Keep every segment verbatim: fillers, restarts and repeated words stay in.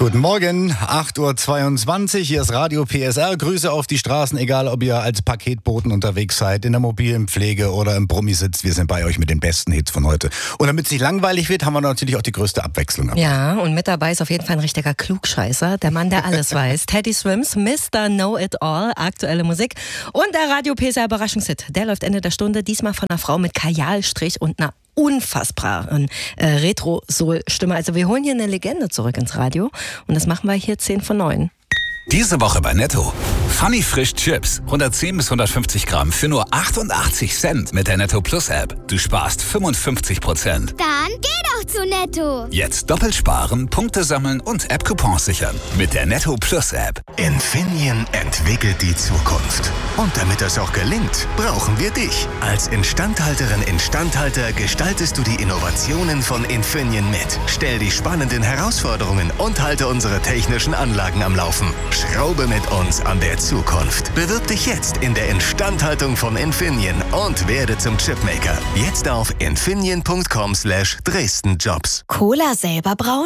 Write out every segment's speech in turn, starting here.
Guten Morgen, acht Uhr zweiundzwanzig, hier ist Radio P S R. Grüße auf die Straßen, egal ob ihr als Paketboten unterwegs seid, in der mobilen Pflege oder im Brummi sitzt. Wir sind bei euch mit den besten Hits von heute. Und damit es nicht langweilig wird, haben wir natürlich auch die größte Abwechslung dabei. Ja, und mit dabei ist auf jeden Fall ein richtiger Klugscheißer, der Mann, der alles weiß. Teddy Swims, Mister Know-It-All, aktuelle Musik. Und der Radio P S R Überraschungshit, der läuft Ende der Stunde, diesmal von einer Frau mit Kajalstrich und einer unfassbaren äh, Retro-Soul-Stimme. Also wir holen hier eine Legende zurück ins Radio und das machen wir hier zehn von neun. Diese Woche bei Netto. Funny Frisch Chips. hundertzehn bis hundertfünfzig Gramm für nur achtundachtzig Cent mit der Netto Plus App. Du sparst fünfundfünfzig Prozent. Dann geh doch zu Netto. Jetzt doppelt sparen, Punkte sammeln und App-Coupons sichern. Mit der Netto Plus App. Infineon entwickelt die Zukunft. Und damit das auch gelingt, brauchen wir dich. Als Instandhalterin, Instandhalter gestaltest du die Innovationen von Infineon mit. Stell die spannenden Herausforderungen und halte unsere technischen Anlagen am Laufen. Schraube mit uns an der Zukunft. Bewirb dich jetzt in der Instandhaltung von Infineon und werde zum Chipmaker. Jetzt auf infineon punkt com slash Dresden Jobs. Cola selber brauen?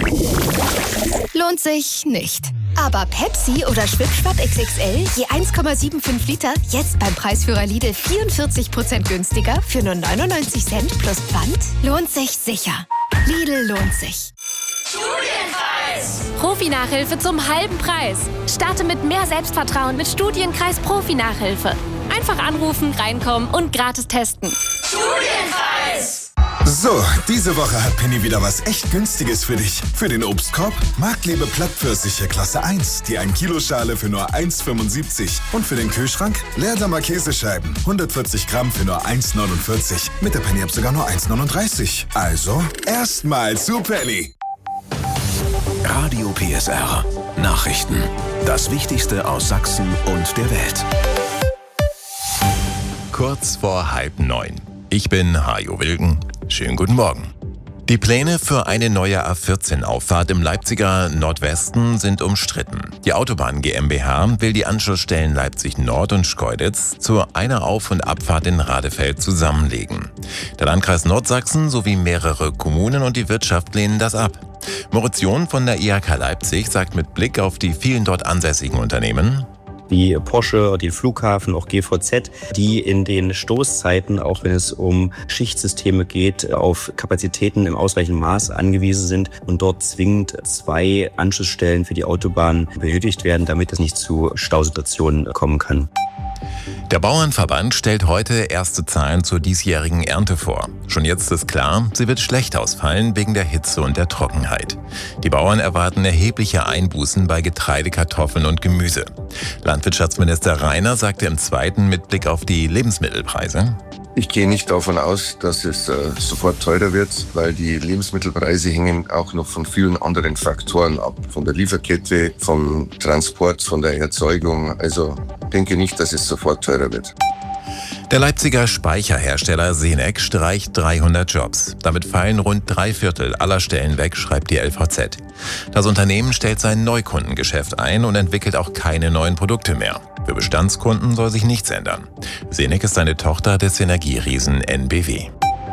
Lohnt sich nicht. Aber Pepsi oder Schwipschwapp X X L je eins Komma fünfundsiebzig Liter jetzt beim Preisführer Lidl vierundvierzig Prozent günstiger für nur neunundneunzig Cent plus Pfand? Lohnt sich sicher. Lidl lohnt sich. Studienkreis! Profi-Nachhilfe zum halben Preis. Starte mit mehr Selbstvertrauen mit Studienkreis Profi-Nachhilfe. Einfach anrufen, reinkommen und gratis testen. Studienkreis! So, diese Woche hat Penny wieder was echt Günstiges für dich. Für den Obstkorb Marktlebe Plattpfirsiche Klasse eins, die ein Kilo Schale für nur eins Komma fünfundsiebzig. Und für den Kühlschrank Leerdamer Käsescheiben, hundertvierzig Gramm für nur eins Komma neunundvierzig. Mit der Penny-App sogar nur eins Komma neununddreißig. Also, erstmal zu Penny. Radio P S R. Nachrichten. Das Wichtigste aus Sachsen und der Welt. Kurz vor halb neun. Ich bin Hajo Wilken. Schönen guten Morgen. Die Pläne für eine neue A vierzehn Auffahrt im Leipziger Nordwesten sind umstritten. Die Autobahn GmbH will die Anschlussstellen Leipzig Nord und Schkeuditz zu einer Auf- und Abfahrt in Radefeld zusammenlegen. Der Landkreis Nordsachsen sowie mehrere Kommunen und die Wirtschaft lehnen das ab. Moritz John von der I H K Leipzig sagt mit Blick auf die vielen dort ansässigen Unternehmen: Wie Porsche, die Flughafen, auch G V Z, die in den Stoßzeiten, auch wenn es um Schichtsysteme geht, auf Kapazitäten im ausreichenden Maß angewiesen sind und dort zwingend zwei Anschlussstellen für die Autobahn benötigt werden, damit es nicht zu Stausituationen kommen kann. Der Bauernverband stellt heute erste Zahlen zur diesjährigen Ernte vor. Schon jetzt ist klar, sie wird schlecht ausfallen wegen der Hitze und der Trockenheit. Die Bauern erwarten erhebliche Einbußen bei Getreide, Kartoffeln und Gemüse. Landwirtschaftsminister Rainer sagte im Zweiten mit Blick auf die Lebensmittelpreise: Ich gehe nicht davon aus, dass es äh, sofort teurer wird, weil die Lebensmittelpreise hängen auch noch von vielen anderen Faktoren ab. Von der Lieferkette, vom Transport, von der Erzeugung. Also denke nicht, dass es sofort teurer wird. Der Leipziger Speicherhersteller Senec streicht dreihundert Jobs. Damit fallen rund drei Viertel aller Stellen weg, schreibt die L V Z. Das Unternehmen stellt sein Neukundengeschäft ein und entwickelt auch keine neuen Produkte mehr. Für Bestandskunden soll sich nichts ändern. Senec ist eine Tochter des Energieriesen N B W.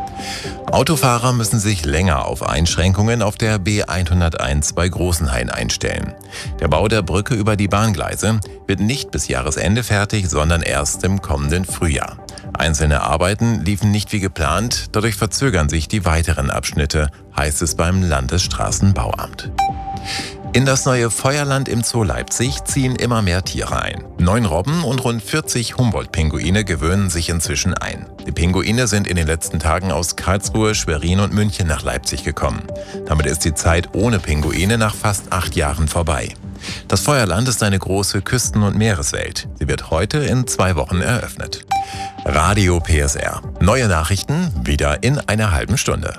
Autofahrer müssen sich länger auf Einschränkungen auf der B hunderteins bei Großenhain einstellen. Der Bau der Brücke über die Bahngleise wird nicht bis Jahresende fertig, sondern erst im kommenden Frühjahr. Einzelne Arbeiten liefen nicht wie geplant, dadurch verzögern sich die weiteren Abschnitte, heißt es beim Landesstraßenbauamt. In das neue Feuerland im Zoo Leipzig ziehen immer mehr Tiere ein. Neun Robben und rund vierzig Humboldt-Pinguine gewöhnen sich inzwischen ein. Die Pinguine sind in den letzten Tagen aus Karlsruhe, Schwerin und München nach Leipzig gekommen. Damit ist die Zeit ohne Pinguine nach fast acht Jahren vorbei. Das Feuerland ist eine große Küsten- und Meereswelt. Sie wird heute in zwei Wochen eröffnet. Radio P S R. Neue Nachrichten wieder in einer halben Stunde.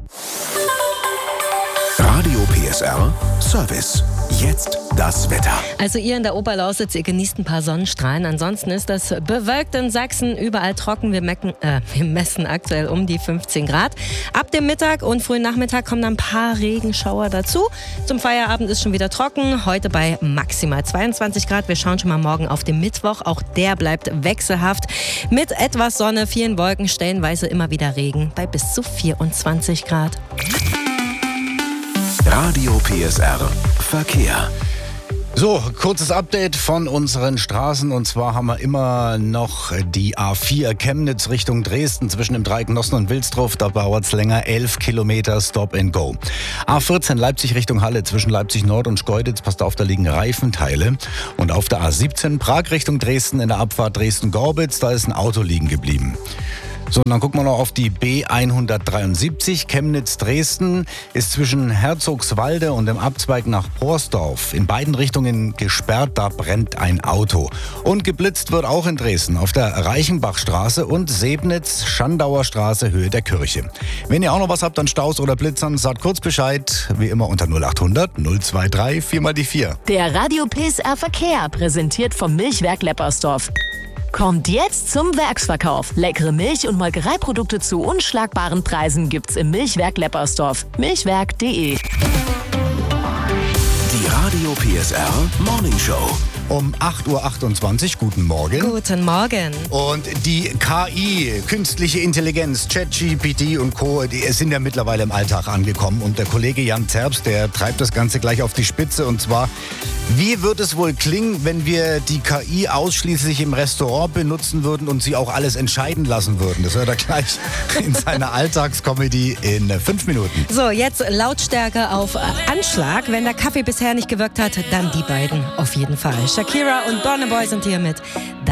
Radio P S R Service. Jetzt das Wetter. Also ihr in der Oberlausitz, ihr genießt ein paar Sonnenstrahlen. Ansonsten ist das bewölkt in Sachsen, überall trocken. Wir, mecken, äh, wir messen aktuell um die fünfzehn Grad. Ab dem Mittag und frühen Nachmittag kommen dann ein paar Regenschauer dazu. Zum Feierabend ist schon wieder trocken. Heute bei maximal zweiundzwanzig Grad. Wir schauen schon mal morgen auf den Mittwoch. Auch der bleibt wechselhaft. Mit etwas Sonne, vielen Wolken, stellenweise immer wieder Regen bei bis zu vierundzwanzig Grad. Radio P S R Verkehr. So, kurzes Update von unseren Straßen, und zwar haben wir immer noch die A vier Chemnitz Richtung Dresden zwischen dem Dreieck Nossen und Wilsdruff, da dauert es länger, elf Kilometer Stop and Go. A vierzehn Leipzig Richtung Halle zwischen Leipzig Nord und Schkeuditz, passt auf, da liegen Reifenteile. Und auf der A siebzehn Prag Richtung Dresden in der Abfahrt Dresden-Gorbitz, da ist ein Auto liegen geblieben. So, und dann gucken wir noch auf die B hundertdreiundsiebzig, Chemnitz-Dresden, ist zwischen Herzogswalde und dem Abzweig nach Porsdorf in beiden Richtungen gesperrt, da brennt ein Auto. Und geblitzt wird auch in Dresden auf der Reichenbachstraße und Sebnitz-Schandauer Straße, Höhe der Kirche. Wenn ihr auch noch was habt an Staus oder Blitzern, sagt kurz Bescheid, wie immer unter null achthundert null dreiundzwanzig vier mal die vier. Der Radio P S R Verkehr, präsentiert vom Milchwerk Leppersdorf. Kommt jetzt zum Werksverkauf. Leckere Milch- und Molkereiprodukte zu unschlagbaren Preisen gibt's im Milchwerk Leppersdorf. milchwerk punkt de. Die Radio P S R Morning Show. Um acht Uhr achtundzwanzig, guten Morgen. Guten Morgen. Und die K I, künstliche Intelligenz, ChatGPT und Co., die sind ja mittlerweile im Alltag angekommen. Und der Kollege Jan Zerbst, der treibt das Ganze gleich auf die Spitze. Und zwar, wie wird es wohl klingen, wenn wir die K I ausschließlich im Restaurant benutzen würden und sie auch alles entscheiden lassen würden? Das hört er gleich in seiner Alltagscomedy in fünf Minuten. So, jetzt Lautstärke auf Anschlag. Wenn der Kaffee bisher nicht gewirkt hat, dann die beiden auf jeden Fall. Shakira und Burna Boy sind hier mit